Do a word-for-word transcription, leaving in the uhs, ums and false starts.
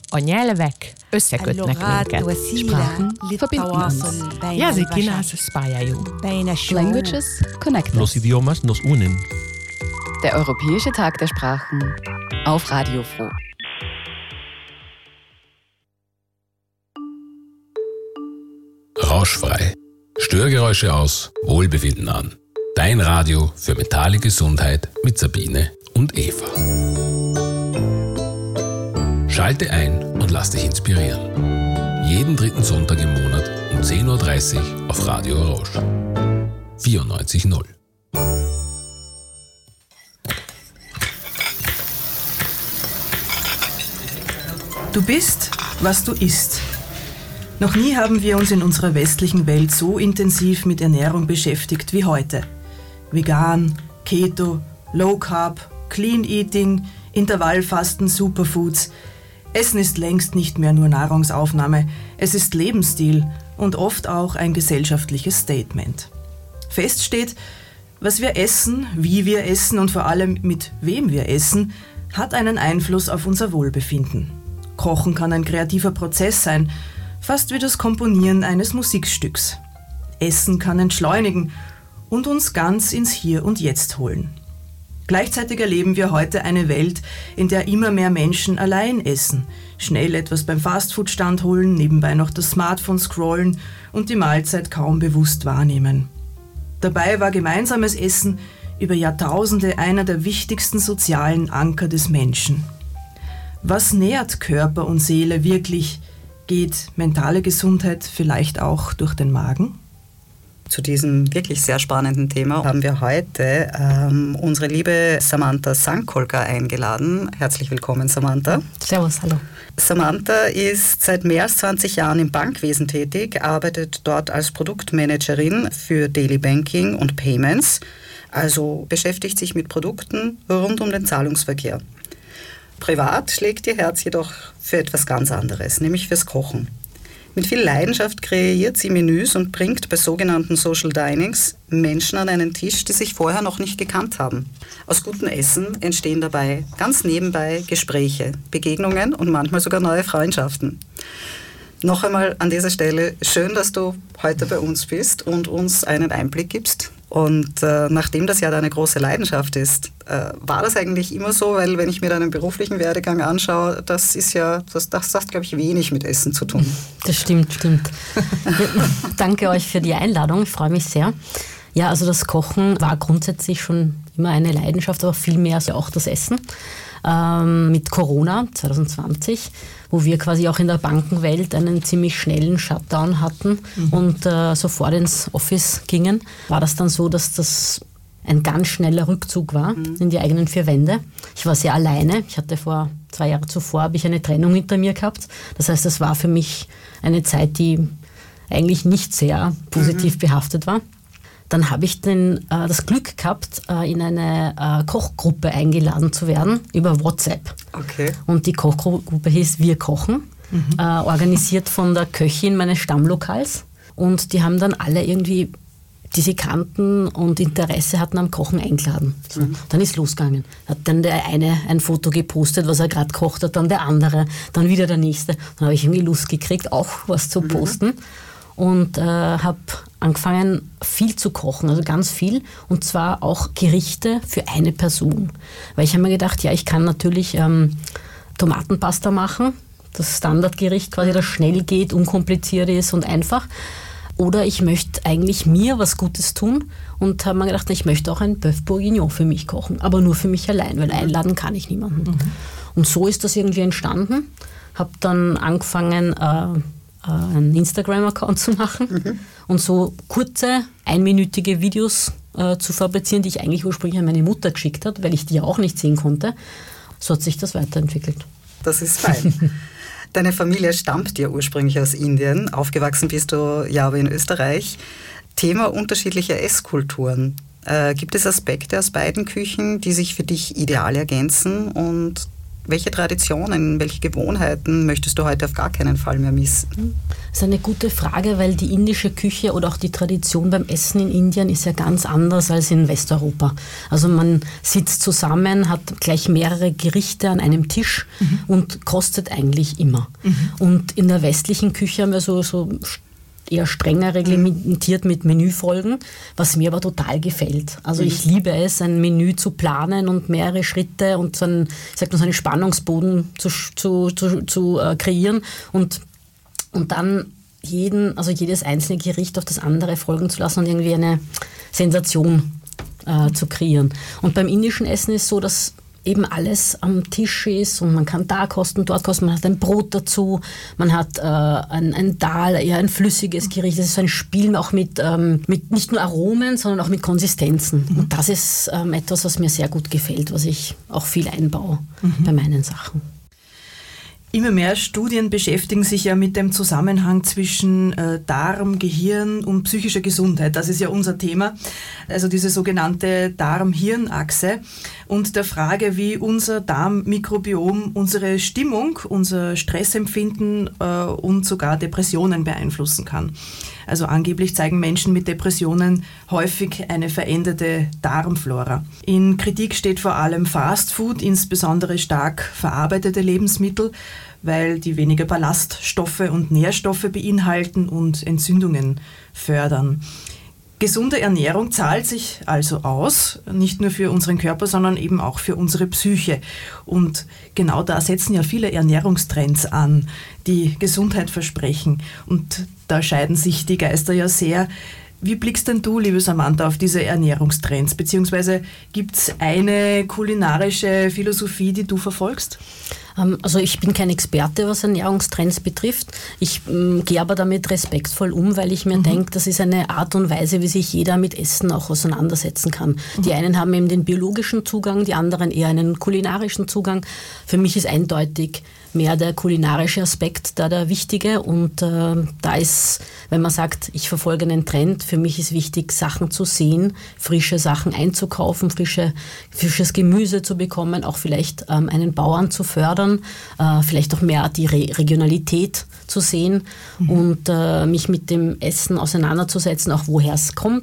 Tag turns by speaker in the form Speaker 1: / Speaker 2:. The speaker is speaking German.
Speaker 1: a nyelvek összekötnek minket.
Speaker 2: Sprachen verbinden uns.
Speaker 1: Języki nas spajają.
Speaker 2: Languages connect
Speaker 3: Los
Speaker 2: us.
Speaker 3: idiomas nos unen.
Speaker 2: Der Europäische Tag der Sprachen auf Radio Froh.
Speaker 4: Rauschfrei. Störgeräusche aus, Wohlbefinden an. Dein Radio für mentale Gesundheit mit Sabine und Eva. Schalte ein und lass dich inspirieren. Jeden dritten Sonntag im Monat um zehn Uhr dreißig auf Radio Rausch. vierundneunzig Komma null.
Speaker 5: Du bist, was du isst. Noch nie haben wir uns in unserer westlichen Welt so intensiv mit Ernährung beschäftigt wie heute. Vegan, Keto, Low Carb, Clean Eating, Intervallfasten, Superfoods. Essen ist längst nicht mehr nur Nahrungsaufnahme, es ist Lebensstil und oft auch ein gesellschaftliches Statement. Fest steht, was wir essen, wie wir essen und vor allem mit wem wir essen, hat einen Einfluss auf unser Wohlbefinden. Kochen kann ein kreativer Prozess sein, fast wie das Komponieren eines Musikstücks. Essen kann entschleunigen und uns ganz ins Hier und Jetzt holen. Gleichzeitig erleben wir heute eine Welt, in der immer mehr Menschen allein essen, schnell etwas beim Fastfood-Stand holen, nebenbei noch das Smartphone scrollen und die Mahlzeit kaum bewusst wahrnehmen. Dabei war gemeinsames Essen über Jahrtausende einer der wichtigsten sozialen Anker des Menschen. Was nährt Körper und Seele wirklich? Geht mentale Gesundheit vielleicht auch durch den Magen?
Speaker 6: Zu diesem wirklich sehr spannenden Thema haben wir heute ähm, unsere liebe Samantha Sankolka eingeladen. Herzlich willkommen, Samantha.
Speaker 7: Servus, hallo.
Speaker 6: Samantha ist seit mehr als zwanzig Jahren im Bankwesen tätig, arbeitet dort als Produktmanagerin für Daily Banking und Payments, also beschäftigt sich mit Produkten rund um den Zahlungsverkehr. Privat schlägt ihr Herz jedoch für etwas ganz anderes, nämlich fürs Kochen. Mit viel Leidenschaft kreiert sie Menüs und bringt bei sogenannten Social Dinings Menschen an einen Tisch, die sich vorher noch nicht gekannt haben. Aus gutem Essen entstehen dabei ganz nebenbei Gespräche, Begegnungen und manchmal sogar neue Freundschaften. Noch einmal an dieser Stelle schön, dass du heute bei uns bist und uns einen Einblick gibst. Und äh, nachdem das ja deine große Leidenschaft ist, äh, war das eigentlich immer so, weil wenn ich mir deinen beruflichen Werdegang anschaue, das ist ja, das, das hat, glaube ich, wenig mit Essen zu tun.
Speaker 7: Das stimmt, stimmt. Danke euch für die Einladung, ich freue mich sehr. Ja, also das Kochen war grundsätzlich schon immer eine Leidenschaft, aber viel mehr als auch das Essen. Ähm, mit Corona zwanzig zwanzig, wo wir quasi auch in der Bankenwelt einen ziemlich schnellen Shutdown hatten mhm. und äh, sofort ins Office gingen, war das dann so, dass das ein ganz schneller Rückzug war mhm. in die eigenen vier Wände. Ich war sehr alleine. Ich hatte vor zwei Jahren zuvor habe ich eine Trennung hinter mir gehabt. Das heißt, das war für mich eine Zeit, die eigentlich nicht sehr positiv mhm. behaftet war. Dann habe ich den, äh, das Glück gehabt, äh, in eine äh, Kochgruppe eingeladen zu werden über WhatsApp.
Speaker 6: Okay.
Speaker 7: Und die Kochgruppe hieß Wir kochen, mhm. äh, organisiert von der Köchin meines Stammlokals. Und die haben dann alle irgendwie, die sie kannten und Interesse hatten am Kochen, eingeladen. So, mhm. Dann ist losgegangen. Hat dann der eine ein Foto gepostet, was er gerade kocht hat, dann der andere, dann wieder der nächste. Dann habe ich irgendwie Lust gekriegt, auch was zu posten. Mhm. Und äh, habe angefangen, viel zu kochen, also ganz viel. Und zwar auch Gerichte für eine Person. Weil ich habe mir gedacht, ja, ich kann natürlich ähm, Tomatenpasta machen, das Standardgericht quasi, das schnell geht, unkompliziert ist und einfach. Oder ich möchte eigentlich mir was Gutes tun und habe mir gedacht, ich möchte auch ein Bœuf Bourguignon für mich kochen, aber nur für mich allein, weil einladen kann ich niemanden. Mhm. Und so ist das irgendwie entstanden. Habe dann angefangen, äh, einen Instagram-Account zu machen mhm. und so kurze, einminütige Videos äh, zu fabrizieren, die ich eigentlich ursprünglich an meine Mutter geschickt habe, weil ich die ja auch nicht sehen konnte. So hat sich das weiterentwickelt.
Speaker 6: Das ist fein. Deine Familie stammt ja ursprünglich aus Indien. Aufgewachsen bist du ja aber in Österreich. Thema unterschiedlicher Esskulturen. Äh, gibt es Aspekte aus beiden Küchen, die sich für dich ideal ergänzen und Welche Traditionen, welche Gewohnheiten möchtest du heute auf gar keinen Fall mehr missen?
Speaker 7: Das ist eine gute Frage, weil die indische Küche oder auch die Tradition beim Essen in Indien ist ja ganz anders als in Westeuropa. Also man sitzt zusammen, hat gleich mehrere Gerichte an einem Tisch mhm. und kostet eigentlich immer. Mhm. Und in der westlichen Küche haben wir so, so eher strenger reglementiert mit Menüfolgen, was mir aber total gefällt. Also ich liebe es, ein Menü zu planen und mehrere Schritte und so einen, ich sag mal, so einen Spannungsboden zu, zu, zu, zu äh, kreieren und, und dann jeden, also jedes einzelne Gericht auf das andere folgen zu lassen und irgendwie eine Sensation äh, zu kreieren. Und beim indischen Essen ist es so, dass eben alles am Tisch ist und man kann da kosten, dort kosten, man hat ein Brot dazu, man hat äh, ein, ein Dal, eher ein flüssiges Gericht, das ist so ein Spiel auch mit, ähm, mit nicht nur Aromen, sondern auch mit Konsistenzen. Mhm. Und das ist ähm, etwas, was mir sehr gut gefällt, was ich auch viel einbaue mhm. bei meinen Sachen.
Speaker 5: Immer mehr Studien beschäftigen sich ja mit dem Zusammenhang zwischen äh, Darm, Gehirn und psychischer Gesundheit. Das ist ja unser Thema, also diese sogenannte Darm-Hirn-Achse und der Frage, wie unser Darmmikrobiom unsere Stimmung, unser Stressempfinden äh, und sogar Depressionen beeinflussen kann. Also angeblich zeigen Menschen mit Depressionen häufig eine veränderte Darmflora. In Kritik steht vor allem Fastfood, insbesondere stark verarbeitete Lebensmittel, weil die weniger Ballaststoffe und Nährstoffe beinhalten und Entzündungen fördern. Gesunde Ernährung zahlt sich also aus, nicht nur für unseren Körper, sondern eben auch für unsere Psyche. Und genau da setzen ja viele Ernährungstrends an, die Gesundheit versprechen. Und da scheiden sich die Geister ja sehr. Wie blickst denn du, liebe Samantha, auf diese Ernährungstrends? Beziehungsweise gibt es eine kulinarische Philosophie, die du verfolgst?
Speaker 7: Also ich bin kein Experte, was Ernährungstrends betrifft. Ich ähm, gehe aber damit respektvoll um, weil ich mir mhm. denke, das ist eine Art und Weise, wie sich jeder mit Essen auch auseinandersetzen kann. Mhm. Die einen haben eben den biologischen Zugang, die anderen eher einen kulinarischen Zugang. Für mich ist eindeutig mehr der kulinarische Aspekt da der wichtige und äh, da ist, wenn man sagt, ich verfolge einen Trend, für mich ist wichtig, Sachen zu sehen, frische Sachen einzukaufen, frische, frisches Gemüse zu bekommen, auch vielleicht ähm, einen Bauern zu fördern, äh, vielleicht auch mehr die Re- Regionalität zu sehen mhm. und äh, mich mit dem Essen auseinanderzusetzen, auch woher es kommt,